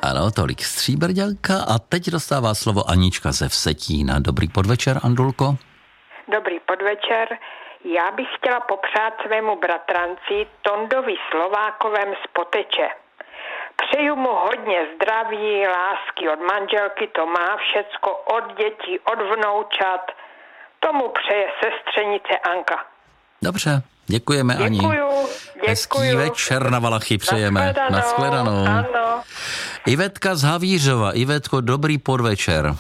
Ano, tolik Stříbrňanka a teď dostává slovo Anička ze Vsetína. Dobrý podvečer, Andulko. Dobrý podvečer. Já bych chtěla popřát svému bratranci Tondovi Slovákovem z Poteče. Přeju mu hodně zdraví, lásky od manželky, to má všecko, od dětí, od vnoučat. Tomu přeje sestřenice Anka. Dobře, děkujeme, Ani. Děkuju. Hezký večer na Valachy přejeme. Nashledanou. Ano. Ivetka z Havířova. Ivetko, dobrý podvečer.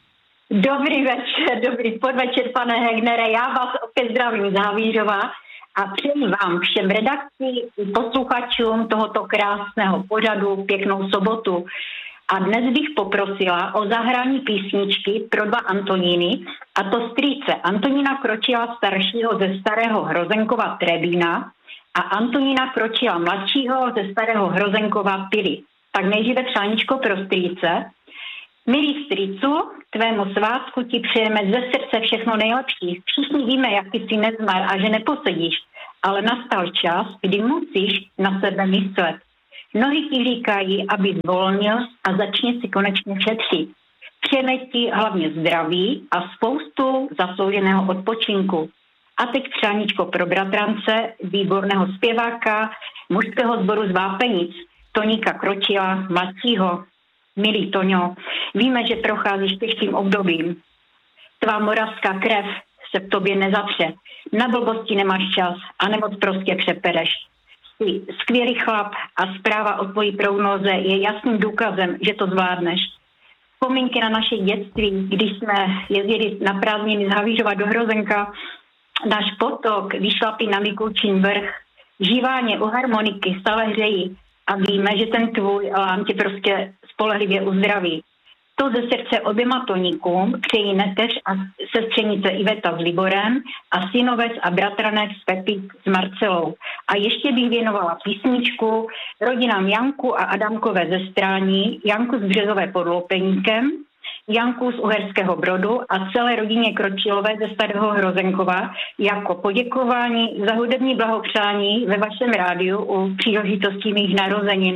Dobrý večer, dobrý podvečer, pane Hegnere. Já vás opět zdravím z Havířova a přeji vám všem redakci i posluchačům tohoto krásného pořadu pěknou sobotu. A dnes bych poprosila o zahrání písničky pro 2 Antoníny, a to strýce Antonína Kročila staršího ze Starého Hrozenkova Trebína a Antonína Kročila mladšího ze Starého Hrozenkova Pily. Tak nejdříve přáníčko pro strýce. Milý strýcu, tvému svátku ti přejeme ze srdce všechno nejlepší. Všichni víme, jak ty jsi nezmar a že neposedíš, ale nastal čas, kdy musíš na sebe myslet. Mnohí ti říkají, aby zvolnil a začni si konečně šetřit. Přejeme ti hlavně zdraví a spoustu zaslouženého odpočinku. A teď přáníčko pro bratrance, výborného zpěváka, mužského sboru z Vápenic, Toníka Kročila, mladšího. Milý Toňo, víme, že procházíš těžkým obdobím. Tvá moravská krev se v tobě nezapře. Na blbosti nemáš čas a nemoc prostě přepereš. Jsi skvělý chlap a zpráva o tvojí prognóze je jasným důkazem, že to zvládneš. Vzpomínky na naše dětství, když jsme jezdili na prázdniny z Havířova do Hrozenka, náš potok vyšlapí na Mikulčín vrch, žíváně u harmoniky stále hřejí a víme, že ten tvůj lám tě prostě spolehlivě uzdraví. To ze srdce oběma Toníkům přejí neteř a sestřenice Iveta s Liborem a synovec a bratranec Pepík s Marcelou. A ještě bych věnovala písničku rodinám Janku a Adamkové ze Strání, Janku z Březové pod Loupeníkem, Janku z Uherského Brodu a celé rodině Kročilové ze Starého Hrozenkova jako poděkování za hudební blahopřání ve vašem rádiu u příležitosti mých narozenin.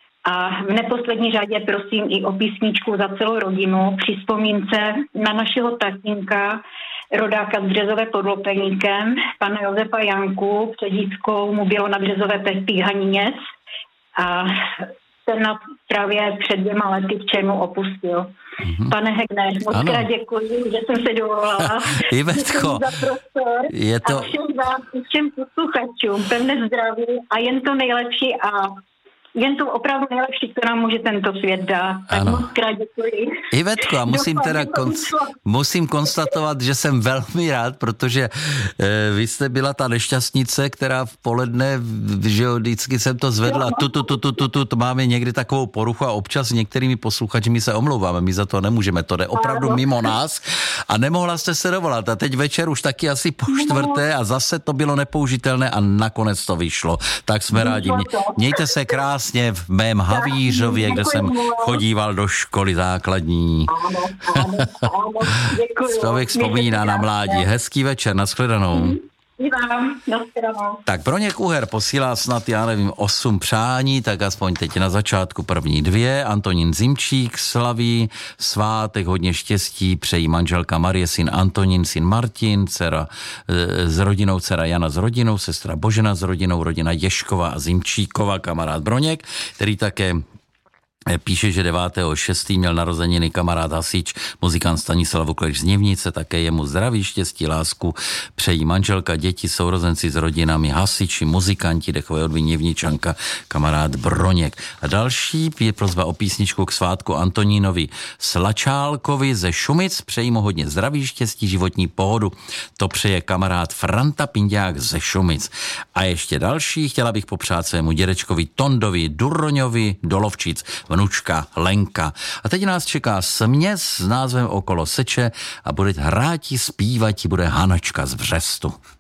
A v neposlední řadě prosím i o písničku za celou rodinu při vzpomínce na našeho tatínka, rodáka z Březové pod Loupeníkem, pana Josefa Janku, před dítkou mu bylo na Březové Pepík Haníněc a ten nás právě před 2 lety v červnu opustil. Pane Hegner, moc krát děkuji, že jsem se dovolala. Ivetko, je to... A všem posluchačům pevné zdraví a jen to nejlepší a jen to opravdu nejlepší, co nám může tento svět dát. Tak moc krát děkuji. Ivetko, a musím konstatovat, že jsem velmi rád, protože vy jste byla ta nešťastnice, která v poledne, že jo, vždycky jsem to zvedla, to máme někdy takovou poruchu a občas některými posluchači se omlouváme, my za to nemůžeme, to jde opravdu mimo nás a nemohla jste se dovolat a teď večer už taky asi po 4. a zase to bylo nepoužitelné a nakonec to vyšlo. Tak jsme rádi. Mějte se krásně v mém Havířově, kde jsem chodíval do školy základní. Ano, děkuji. Člověk vzpomíná na mládí. Hezký večer, nashledanou. Tak Broněk Uher posílá snad, 8 přání, tak aspoň teď na začátku první 2. Antonín Zimčík slaví svátek, hodně štěstí, přejí manželka Marie, syn Antonín, syn Martin, dcera s rodinou, dcera Jana s rodinou, sestra Božena s rodinou, rodina Ješkova a Zimčíkova, kamarád Broněk, který také píše, že 9.6. měl narozeniny kamarád hasič, muzikant Stanislav Vukleš z Nivnice, také jemu zdraví, štěstí, lásku přejí manželka, děti, sourozenci s rodinami, hasiči, muzikanti, dechové odby Nivničanka, kamarád Broněk. A další je prosba o písničku k svátku Antonínovi Slačálkovi ze Šumic, přejí mu hodně zdraví, štěstí, životní pohodu. To přeje kamarád Franta Pinďák ze Šumic. A ještě další, chtěla bych popřát svému dědečkovi Tondovi Duroňovi do Lovčic, vnučka Lenka. A teď nás čeká směs s názvem Okolo seče a bude hráti, zpívati bude Hanačka z Břestu.